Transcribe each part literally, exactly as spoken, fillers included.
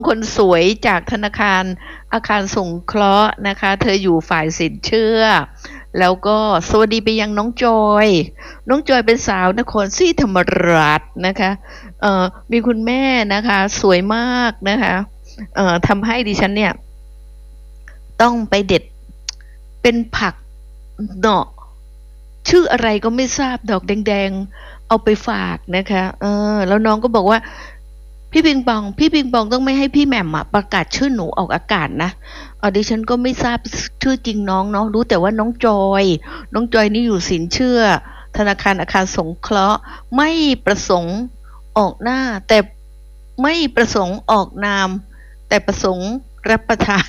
คนสวยจากธนาคารอาคารสงเคราะห์นะคะเธออยู่ฝ่ายสินเชื่อแล้วก็สวัสดีไปยังน้องจอยน้องจอยเป็นสาวนครศรีธรรมราชนะคะเอ่อมีคุณแม่นะคะสวยมากนะคะเอ่อทำให้ดิฉันเนี่ยต้องไปเด็ดเป็นผักเนาะชื่ออะไรก็ไม่ทราบดอกแดงๆเอาไปฝากนะคะเออแล้วน้องก็บอกว่า พี่ปิงปองพี่ปิงปองต้องไม่ให้พี่แหม่มอะประกาศชื่อหนูออกอากาศนะเออดิฉันก็ไม่ทราบชื่อจริงน้องเนาะรู้แต่ว่าน้องจอยน้องจอยนี่อยู่สินเชื่อธนาคารอาคารสงเคราะห์ไม่ประสงค์ออกหน้าแต่ไม่ประสงค์ออกนามแต่ประสงค์รับประทาน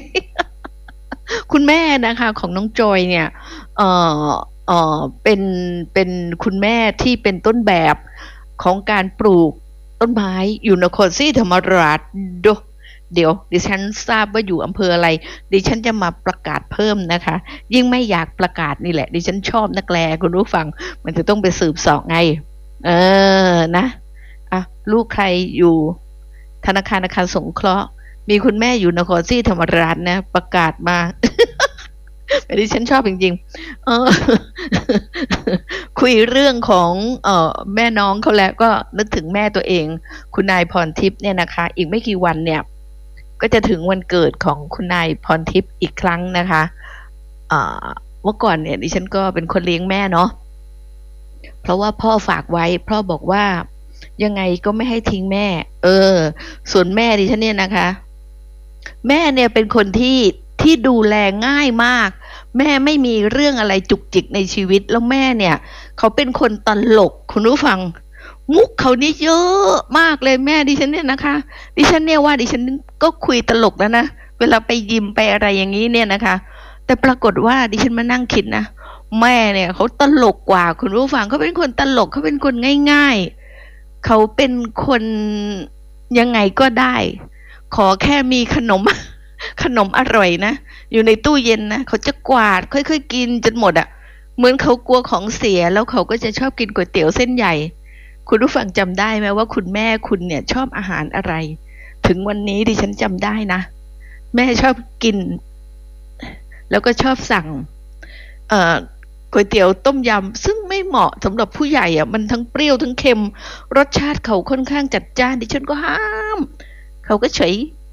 คุณแม่นะคะของน้องจอยเนี่ยเออเออเป็นเป็นคุณแม่ที่เป็นต้นแบบของการปลูก ต้นไม้อยู่นครศรีธรรมราชดเดี๋ยวดิฉันทราบว่าอยู่อำเภออะไรดิฉันจะมาประกาศเพิ่มนะคะยิ่งไม่อยากประกาศนี่แหละดิฉันชอบนักแลคุณผู้ฟังมันจะต้องไปสืบเสอบไงเออนะอ่ะลูกใครอยู่ธนาคารอาคารสงเคราะห์มีคุณแม่อยู่นครศรีธรรมราชนะประกาศมาแต่ดิฉันชอบจริงๆเออคุยเรื่องของเอ่อแม่น้องเขาแล้วก็นึกถึงแม่ตัวเองคุณนายพรทิพย์เนี่ยนะคะอีกไม่กี่วันเนี่ยก็จะถึงวันเกิดของคุณนายพรทิพย์อีกครั้งนะคะเอ่อเมื่อก่อนเนี่ยดิฉันก็เป็นคนเลี้ยงแม่เนาะเพราะว่าพ่อฝากไว้พ่อบอกว่ายังไงก็ไม่ให้ทิ้งแม่เออส่วนแม่ดิฉันเนี่ยนะคะแม่เนี่ยเป็นคนที่ที่ดูแลง่ายมากแม่ไม่มีเรื่องอะไรจุกจิกในชีวิตแล้วแม่เนี่ยเขาเป็นคนตลกคุณผู้ฟังมุกเขานี่เยอะมากเลยแม่ดิฉันเนี่ยนะคะดิฉันเนี่ยว่าดิฉันก็คุยตลกแล้วนะเวลาไปยิมไปอะไรอย่างนี้เนี่ยนะคะแต่ปรากฏว่าดิฉันมานั่งคิดนะแม่เนี่ยเขาตลกกว่าคุณผู้ฟังเขาเป็นคนตลกเขาเป็นคนง่ายๆเขาเป็นคนยังไงก็ได้ขอแค่มีขนม ขนมอร่อยนะอยู่ในตู้เย็นนะเขาจะกวาดค่อยๆกินจนหมดอ่ะเหมือนเขากลัวของเสียแล้วเขาก็จะชอบกินก๋วยเตี๋ยวเส้นใหญ่คุณผู้ฟังจำได้ไหมว่าคุณแม่คุณเนี่ยชอบอาหารอะไรถึงวันนี้ดิฉันจำได้นะแม่ชอบกินแล้วก็ชอบสั่งเอ่อก๋วยเตี๋ยวต้มยำซึ่งไม่เหมาะสำหรับผู้ใหญ่อ่ะมันทั้งเปรี้ยวทั้งเค็มรสชาติเขาค่อนข้างจัดจ้านดิฉันก็ห้ามเขาก็เฉย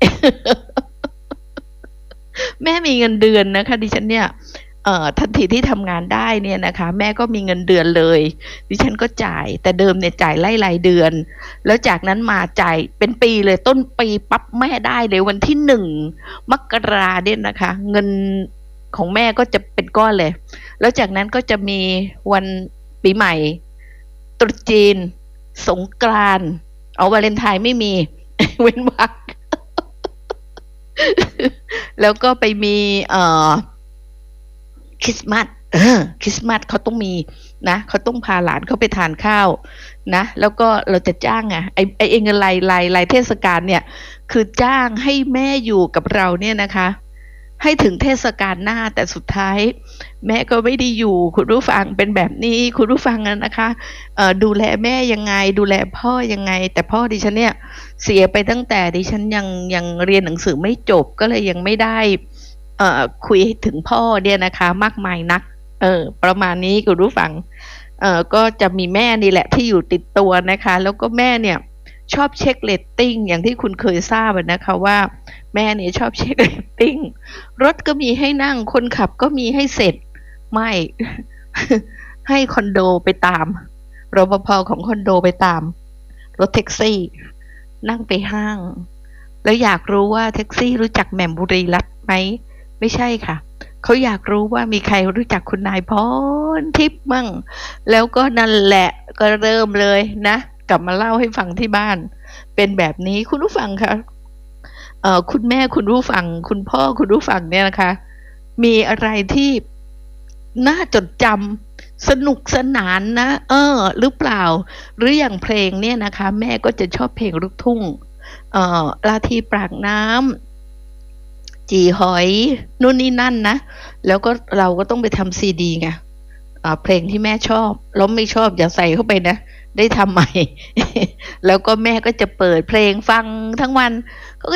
แม่มีเงินเดือนนะคะดิฉันเนี่ยเอ่อทันทีที่ทำงานได้เนี่ยนะคะแม่ก็มีเงินเดือนเลยดิฉันก็จ่ายแต่เดิมเนี่ยจ่ายไล่รายเดือนแล้วจากนั้นมาจ่ายเป็นปีเลยต้นปีปั๊บแม่ได้เลยวันที่หนึ่งมกราเนี่ยนะคะเงินของแม่ก็จะเป็นก้อนเลยแล้วจากนั้นก็จะมีวันปีใหม่ตรุษจีนสงกรานต์เอาวาเลนไทน์ไม่มีเว้นวรรค แล้วก็ไปมีเอ่อคริสต์มาสเออคริสต์มาสเขาต้องมีนะเขาต้องพาหลานเขาไปทานข้าวนะแล้วก็เราจะจ้างอ่ะไอไอเงินรายรายรายเทศกาลเนี่ยคือจ้างให้แม่อยู่กับเราเนี่ยนะคะให้ถึงเทศกาลหน้าแต่สุดท้ายแม่ก็ไม่ได้อยู่คุณผู้ฟังเป็นแบบนี้คุณผู้ฟังนะคะเอ่อดูแลแม่ยังไงดูแลพ่อยังไงแต่พ่อดิฉันเนี่ยเสียไปตั้งแต่ดิฉันยังยังเรียนหนังสือไม่จบก็เลยยังไม่ได้เอ่อคุยถึงพ่อเนี่ยนะคะมากมายนักเออประมาณนี้คุณผู้ฟังเอ่อก็จะมีแม่นี่แหละที่อยู่ติดตัวนะคะแล้วก็แม่เนี่ยชอบเช็คเรตติ้งอย่างที่คุณเคยทราบนะคะว่าแม่เนี่ยชอบเช็คเรตติ้งรถก็มีให้นั่งคนขับก็มีให้เสร็จไม่ ให้คอนโดไปตามรปภของคอนโดไปตามรถแท็กซี่นั่งไปห้างแล้วอยากรู้ว่าแท็กซี่รู้จักแหม่มบุรีรัตน์ไหมไม่ใช่ค่ะเขาอยากรู้ว่ามีใครรู้จักคุณนายพรทิพย์มั่งแล้วก็นั่นแหละก็เริ่มเลยนะกลับมาเล่าให้ฟังที่บ้านเป็นแบบนี้คุณผู้ฟังคะเอ่อคุณแม่คุณผู้ฟังคุณพ่อคุณผู้ฟังเนี่ยนะคะมีอะไรที่น่าจดจำสนุกสนานนะเออหรือเปล่าหรืออย่างเพลงเนี่ยนะคะแม่ก็จะชอบเพลงลูกทุ่งเอ่อลาทีปากน้ำจีหอยนู่นนี่นั่นนะแล้วก็เราก็ต้องไปทำซีดีไงอ่าเพลงที่แม่ชอบแล้วไม่ชอบอย่าใส่เข้าไปนะได้ทำใหม่ แล้วก็แม่ก็จะเปิดเพลงฟังทั้งวัน